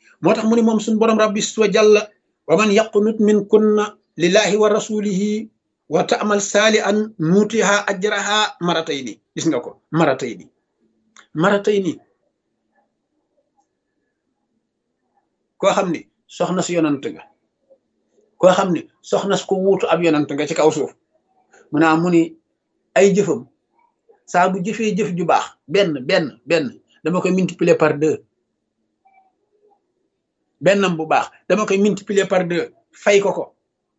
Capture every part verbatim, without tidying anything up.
moo tax mu ne moom suñ borom rabbi wa jalla wa man yaqnut min kunna lillahi wa rasulihi wa ta'mal saali an nuutiha ajraha maratay ni gis nga ko maratay ni maratay ni koo xam ni soxna si yonant nga koo xam ni soxna si ko wuutu ab yonant nga ci kaw suuf mu naa mu ni ay jëfam saa bu jëfee jëf ju baax benn benn benn dama koy multiplier par deux bennam bu baax dama koy multiplier par deux fay ko ko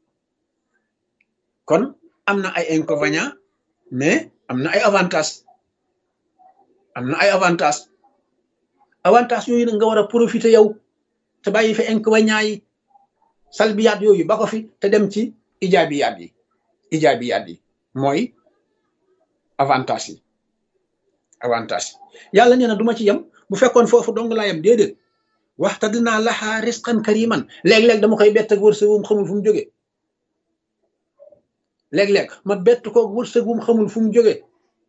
kon am na ay inconvénients mais am na ay avantages am na ay avantages avantages yooyu nag nga war a profiter yow te bàyyi fi inconvénients yi salbiyaat yooyu ba ko fi te dem ci ijaabiyaat yi ijaabiyaat yi mooy avantage yi avantage yi yàlla nee na du ma ci yem bu fekkoon foofu dong laa yem déedéet waxta dinaa laxaa risqan kariman léeg-léeg dama koy bett ak wërsëg wum xamul fu mu jógee léeg-léeg ma bett ko wërsëg wum xamul fu mu jógee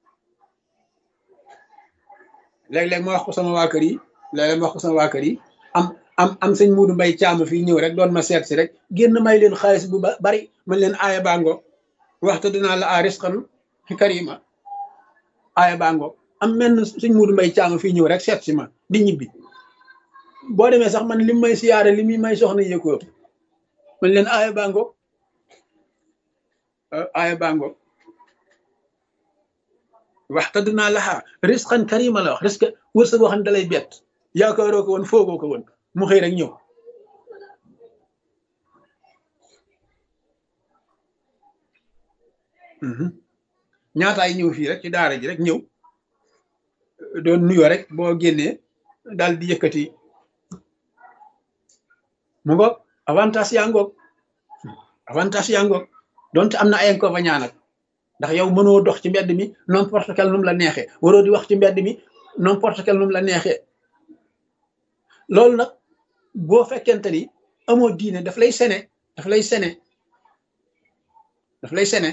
léeg-léeg ma wax ko sama waa kër yi léeg-léeg ma wax ko sama waa kër yi am am am sëñ Muudu Mbay Caam fii ñëw rek doon ma seet si rek génn may leen xaalis bu bari man leen aaya bango waxta dinaa la a risqan karima aaya bango am menn sëñ Muudu Mbay Caam fii ñëw rek seet si ma di ñibbi boo demee sax man li may siyaare li muy may soxna yëkkoo man leen aaya bango aaya bango waxta dinaa laxaa risqan karima la wax risque wërsëg boo xam ne dalay bett yaakaaroo ko woon foogoo ko woon mu xëy rek ñëw ñaataay ñëw fii rek ci daara ji rek ñëw doon nuyoo rek boo génnee daal di yëkkati mu ngoog avantage yaa ngoog avantage yaa ngoog donte am na ay inconvénients nag ndax yow mënoo dox ci mbedd mi n'importe quel num la neexee waroo di wax ci mbedd mi n'importe quel num la neexee loolu nag boo fekkente ni amoo diine daf lay sene daf lay sene daf lay sene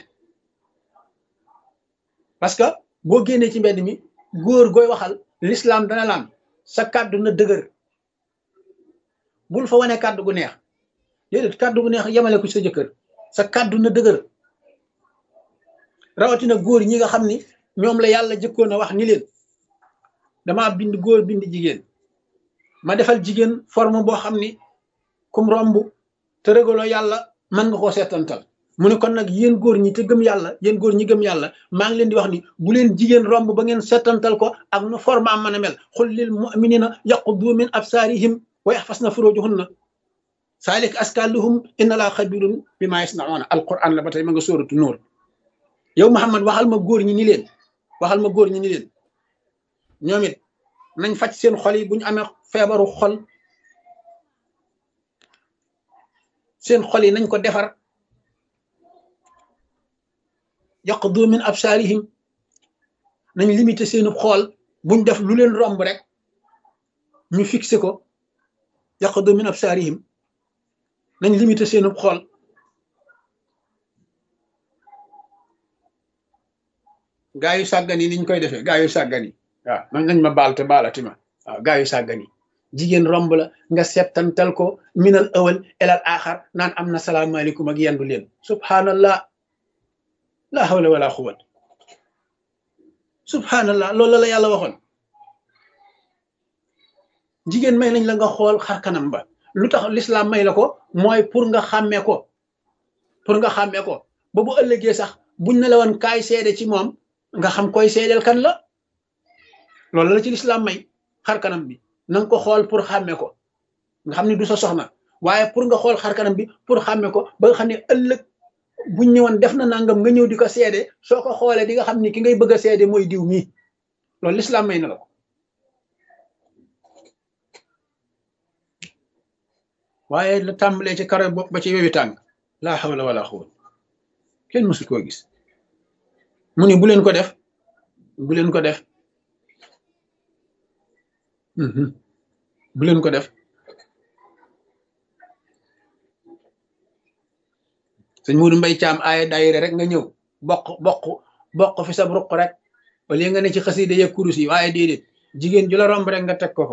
parce que boo génnee ci mbedd mi góor gooy waxal l'islam dana laan sa kàddu na dëgër bul fa wane kàddu gu neex déedéet kàddu gu neex yemale ko ci sa jëkkër sa kàddu na dëgër rawatina góor ñi nga xam ni ñoom la yàlla jëkkoon a wax ni leen damaa bind góor bind jigéen ma defal jigéen forme boo xam ni kum romb te régaloo yàlla mën nga koo seetantal mu ne kon nag yéen góor ñi te gëm yàlla yéen góor ñi gëm yàlla maa ngi leen di wax ni bu leen jigéen romb ba ngeen seetantal ko ak nu forme am mën a mel xul lil muminina yaquddu min absaarihim wa yaxfasna furujuhunna saalik askaluhum inna laa xabirun bi maa yasnauna alquran la ba tey ma nga sóoratu nóor yow Muhammad waxal ma góor ñi ni leen waxal ma góor ñi ni leen ñoom it nañ faj seen xol yi bu ñu amee feebaru xol seen xol yi nañ ko defar yaqdu min absaarihim nañ limité seenu xool buñ def lu leen romb rek ñu fixé ko yaqdu min absaarihim nañ limité seenu xool gaa yu sàggan yi niñ koy defee gaa yu sàggan yi waaw man nañ ma baal te baalati ma waaw gaa yu sàggan yi jigéen romb la nga settantal ko minal awal elal axar naan am na salaamaaleykum ak yendu leen subhanallah la hawla wala quwwat subhanallah loolu la yàlla waxoon jigéen may nañ la nga xool xar kanam ba lu tax l'islam may la ko mooy pour nga xàmmee ko pour nga xàmmee ko ba bu ëllëgee sax buñ ne la woon kaay seede ci moom nga xam koy seedeel kan la loolu la ci l'islam may xar kanam bi na nga ko xool pour xàmmee ko nga xam ne du sa soxna waaye pour nga xool xar kanam bi pour xàmmee ko ba nga xam ne ëllëg buñ ñëwoon def na nangam nga ñëw di ko seede soo ko xoolee di nga xam ni ki ngay bëgg a seede mooy diw mii loolu l'islam may na la ko waaye la tàmbalee ci karo bopp ba ci wewi tàng laa hawla wala quwwata kenn mësul koo gis mu ni bu leen ko def bu leen ko def bu leen ko def sëñ Muudu Mbay Caam aaya daayira rek nga ñëw bokk bokk bokk fi sa ruq rek au lieu nga ne ci xasida ya kurus yi waaye déedéet jigéen ju la romb rek nga teg ko ko